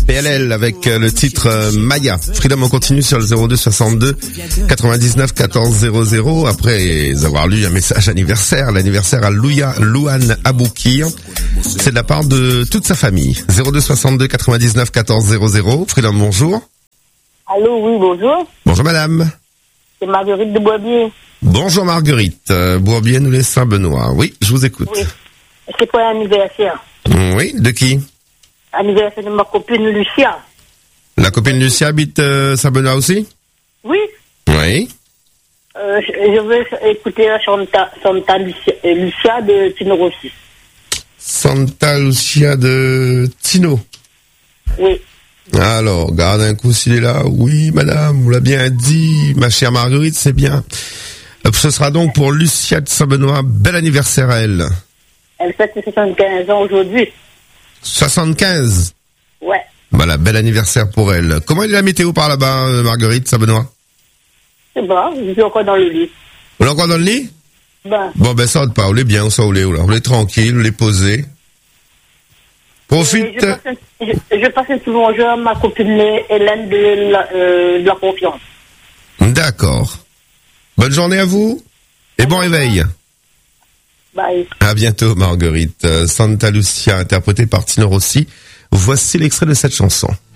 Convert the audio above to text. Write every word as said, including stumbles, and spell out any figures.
P L L avec le titre euh, Maya. Freedom, on continue sur le zéro deux soixante-deux quatre-vingt-dix-neuf quatorze zéro zéro. Après avoir lu un message anniversaire, l'anniversaire à Louia, Louane Aboukir. C'est de la part de toute sa famille. zéro deux soixante-deux quatre-vingt-dix-neuf quatorze zéro zéro. Freedom, bonjour. Allô, oui, bonjour. Bonjour madame. C'est Marguerite de Boisbier. Bonjour Marguerite. Euh, Boisbier, nous les Saint-Benoît. Oui, je vous écoute. Oui. C'est pour l'anniversaire. Oui, de qui? Anniversaire de ma copine Lucia. La copine Lucia habite euh, Saint-Benoît aussi? Oui. Oui. Euh, je, je veux écouter la Santa, Santa Lucia, euh, Lucia de Tino Rossi. Santa Lucia de Tino. Oui. Alors, garde un coup s'il est là. Oui, madame, vous l'a bien dit, ma chère Marguerite, c'est bien. Euh, Ce sera donc pour Lucia de Saint-Benoît. Bel anniversaire à elle. Elle fête ses soixante-quinze ans aujourd'hui. soixante-quinze. Ouais. Voilà, bel anniversaire pour elle. Comment est la météo par là-bas, euh, Marguerite, Saint-Benoît? C'est bon, je suis encore dans le lit. Vous êtes encore dans le lit? Ben. Bon, ben, ça, pas. On est bien, on s'en là. On est tranquille, on est posé. Profite. Je passe, un, je, je passe un petit bonjour à ma copine Hélène de la, euh, de la Confiance. D'accord. Bonne journée à vous et bon réveil. Bye. À bientôt, Marguerite. Santa Lucia, interprétée par Tino Rossi. Voici l'extrait de cette chanson.